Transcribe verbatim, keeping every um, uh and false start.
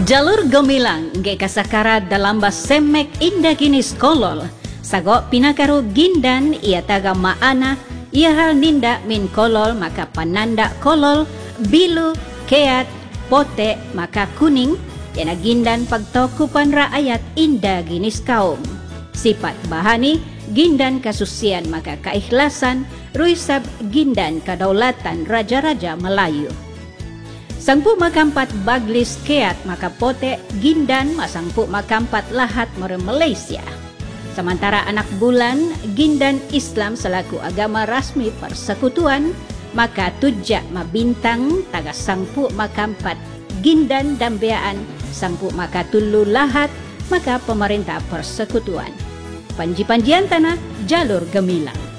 Jalur gemilang ge kasakara dalam basemek indah ginis kolol. Sago pinakaru gindan ia taga maana ia hal ninda min kolol maka pananda kolol bilu keat pote maka kuning yana gindan pagtokupan raayat indah ginis kaum. Sifat bahani gindan kasusian maka keikhlasan ruisab gindan kedaulatan raja-raja Melayu. Sangpu makampat baglis keat maka pote gindan masangpu makampat lahat mere Malaysia. Sementara anak bulan gindan Islam selaku agama rasmi persekutuan maka tujak mabintang taga sangpu makampat gindan dambeaan sangpu maka tulu lahat maka pemerintah persekutuan. Panji-panjian tanah jalur gemilang.